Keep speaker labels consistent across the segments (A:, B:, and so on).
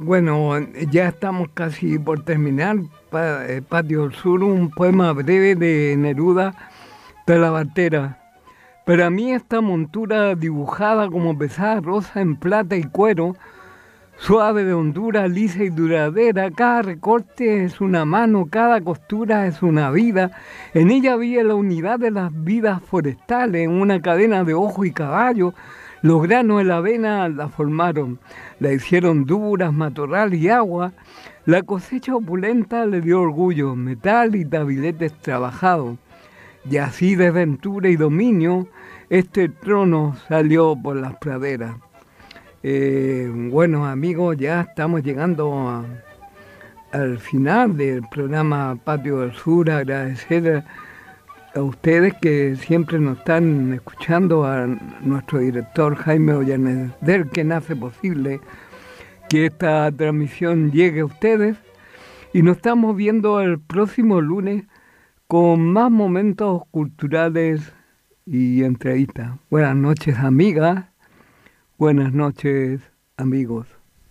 A: Bueno, ya estamos casi por terminar. Patio del Sur, un poema breve de Neruda de la Bartera. Pero a mí esta montura dibujada como pesada rosa en plata y cuero, suave de hondura, lisa y duradera, cada recorte es una mano, cada costura es una vida. En ella había la unidad de las vidas forestales, en una cadena de ojo y caballo. Los granos de la avena la formaron, la hicieron duras, matorral y agua. La cosecha opulenta le dio orgullo, metal y tabiletes trabajados. Y así de ventura y dominio, este trono salió por las praderas. Bueno, amigos, ya estamos llegando al final del programa Patio del Sur. Agradecer a ustedes que siempre nos están escuchando, a nuestro director Jaime Ollaneder, quien hace posible que esta transmisión llegue a ustedes. Y nos estamos viendo el próximo lunes con más momentos culturales y entrevistas. Buenas noches, amigas. Buenas noches, amigos.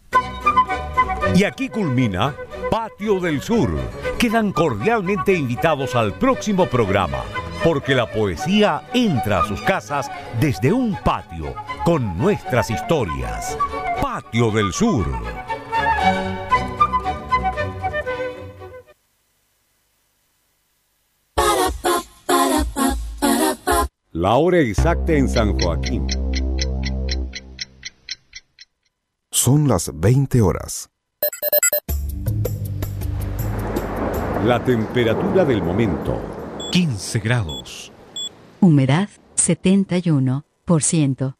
B: Y aquí culmina Patio del Sur. Quedan cordialmente invitados al próximo programa, porque la poesía entra a sus casas desde un patio con nuestras historias. Patio del Sur. La hora exacta en San Joaquín.
C: Son las 20 horas.
B: La temperatura del momento:
D: 15 grados.
E: Humedad 71%.